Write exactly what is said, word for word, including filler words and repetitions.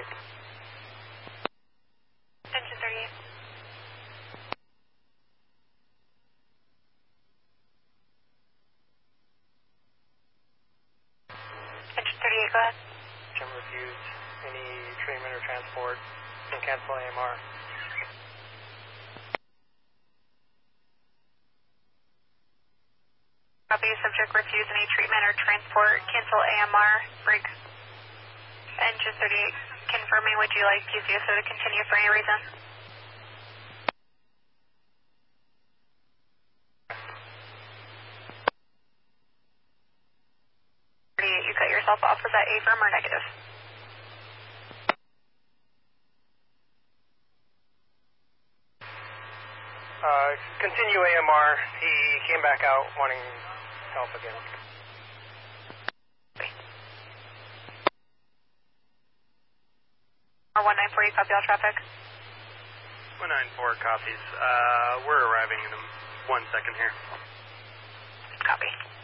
thirty-eight. Engine thirty-eight. Engine thirty-eight, go ahead. Jim refused any treatment or transport and cancel A M R. Copy, subject refuse any treatment or transport, cancel A M R, break. Engine thirty-eight, confirming, would you like P C S O to continue for any reason? thirty-eight, you cut yourself off, was that affirm or negative? Uh, continue A M R. He came back out wanting help again. Or one nine four, you copy all traffic? one nine four copies. Uh, we're arriving in one second here. Copy.